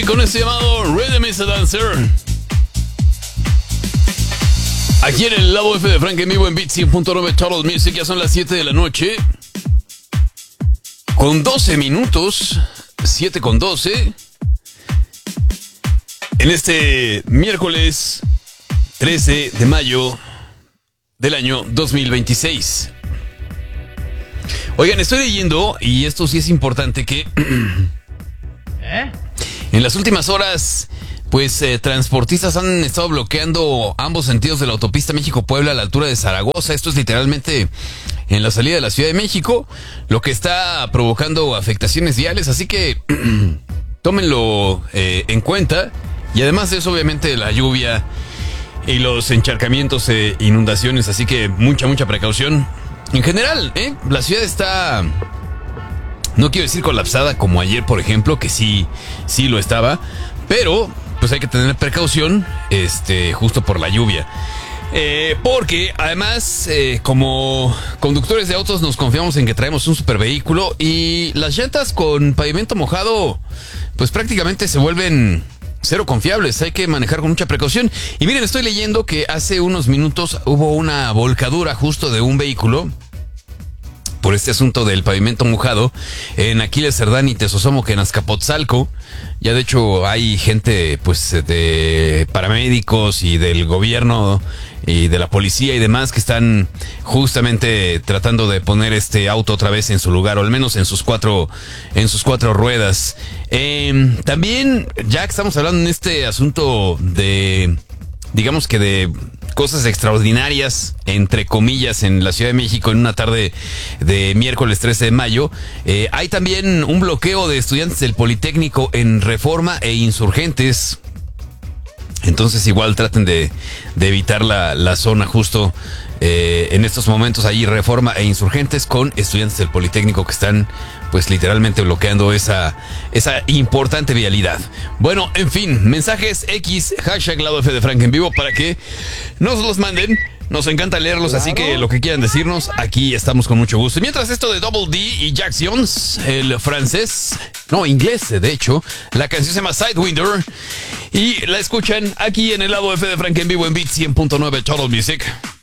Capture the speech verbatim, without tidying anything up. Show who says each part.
Speaker 1: Con este llamado Rhythm is a Dancer. Aquí en el lado F de Frank en vivo en Beat cien punto nueve Total Music. Ya son las siete de la noche. Con doce minutos. siete con doce. En este miércoles trece de mayo del año dos mil veintiséis. Oigan, estoy leyendo, y esto sí es importante, que ¿Eh? en las últimas horas, pues eh, transportistas han estado bloqueando ambos sentidos de la autopista México-Puebla a la altura de Zaragoza. Esto es literalmente en la salida de la Ciudad de México, lo que está provocando afectaciones viales, así que tómenlo eh, en cuenta. Y además de eso, obviamente, la lluvia y los encharcamientos e inundaciones, así que mucha, mucha precaución. En general, ¿eh? La ciudad está, no quiero decir colapsada como ayer, por ejemplo, que sí, sí lo estaba, pero pues hay que tener precaución, este, justo por la lluvia. Eh, porque además, eh, como conductores de autos nos confiamos en que traemos un supervehículo y las llantas con pavimento mojado, pues prácticamente se vuelven cero confiables. Hay que manejar con mucha precaución. Y miren, estoy leyendo que hace unos minutos hubo una volcadura justo de un vehículo por este asunto del pavimento mojado en Aquiles Cerdán y Tesosomoc, en Azcapotzalco. Ya de hecho hay gente pues de paramédicos y del gobierno y de la policía y demás que están justamente tratando de poner este auto otra vez en su lugar, o al menos en sus cuatro en sus cuatro ruedas. Eh, también, ya que estamos hablando en este asunto de, digamos que de cosas extraordinarias, entre comillas, en la Ciudad de México en una tarde de miércoles trece de mayo, eh, hay también un bloqueo de estudiantes del Politécnico en Reforma e Insurgentes. Entonces igual traten de, de evitar la, la zona justo eh, en estos momentos, ahí Reforma e Insurgentes, con estudiantes del Politécnico que están pues literalmente bloqueando esa, esa importante vialidad. Bueno, en fin, mensajes X, hashtag lado F de Frank en vivo, para que nos los manden. Nos encanta leerlos, claro. Así que lo que quieran decirnos, aquí estamos con mucho gusto. Y mientras esto de Double D y Jack Jones, el francés, no, inglés, de hecho, la canción se llama Sidewinder y la escuchan aquí en el lado F de Frank en vivo en Beat cien punto nueve Total Music.